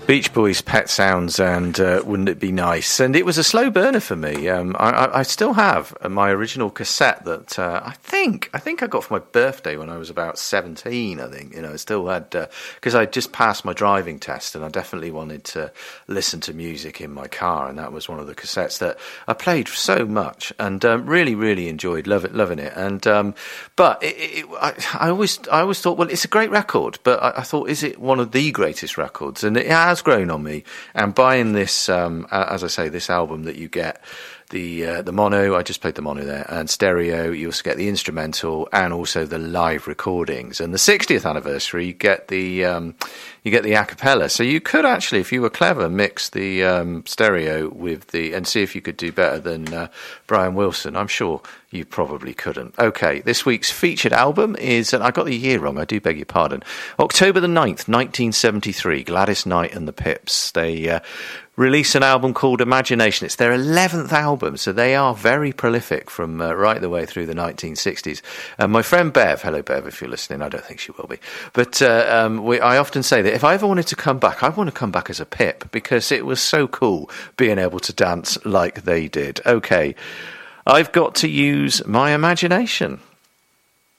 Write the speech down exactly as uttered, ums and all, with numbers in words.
Beach Boys, Pet Sounds, and uh, Wouldn't It Be Nice? And it was a slow burner for me. Um, I, I, I still have my original cassette that uh, I think I think I got for my birthday when I was about seventeen. I think you know I still had because uh, I just passed my driving test, and I definitely wanted to listen to music in my car, and that was one of the cassettes that I played so much and um, really, really enjoyed, love it, loving it. And um, but it, it, I, I always I always thought, well, it's a great record, but I, I thought, is it one of the greatest records? And it has grown on me, and buying this um, as I say, this album that you get the uh, the mono, I just played the mono there, and stereo, you also get the instrumental and also the live recordings. And the sixtieth anniversary, you get the um, you get the a cappella. So you could actually, if you were clever, mix the um, stereo with the and see if you could do better than uh, Brian Wilson. I'm sure you probably couldn't. Okay, this week's featured album is, and I got the year wrong, I do beg your pardon, October the ninth, nineteen seventy-three, Gladys Knight and the Pips. They uh, release an album called Imagination. It's their eleventh album, so they are very prolific from uh, right the way through the nineteen sixties. And my friend Bev, hello Bev if you're listening, I don't think she will be, but uh, um, we, I often say that if I ever wanted to come back, I want to come back as a Pip, because it was so cool being able to dance like they did. Okay, I've got to use my imagination.